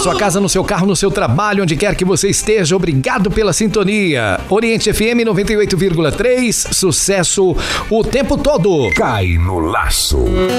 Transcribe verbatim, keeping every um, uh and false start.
sua casa, no seu carro, no seu trabalho, onde quer que você esteja. Obrigado pela sintonia. Oriente F M noventa e oito vírgula três, sucesso o tempo todo. Cai no laço.